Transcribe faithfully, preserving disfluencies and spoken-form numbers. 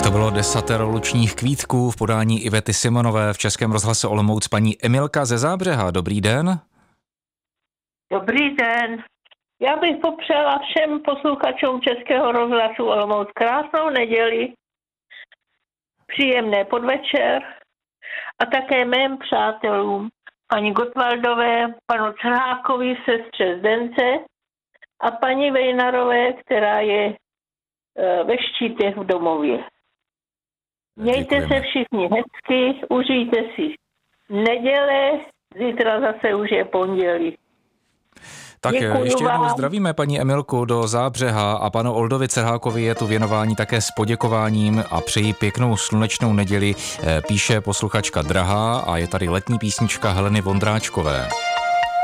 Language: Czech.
To bylo desatero lučních kvítků v podání Ivety Simonové, v Českém rozhlase Olomouc paní Emilka ze Zábřeha. Dobrý den. Dobrý den. Já bych popřála všem posluchačům Českého rozhlasu Olomouc krásnou neděli, příjemné podvečer a také mým přátelům, paní Gottwaldové, panu Crhákovi, sestře Zdence a paní Vejnarové, která je ve Štítech v domově. Mějte Děkujeme. se všichni hezky, užijte si neděle, zítra zase už je pondělí. Tak Děkuju ještě jednou vám. zdravíme paní Emilku do Zábřeha a panu Oldovi Cerhákovi je tu věnování také s poděkováním a přeji pěknou slunečnou neděli, píše posluchačka Drahá a je tady letní písnička Heleny Vondráčkové.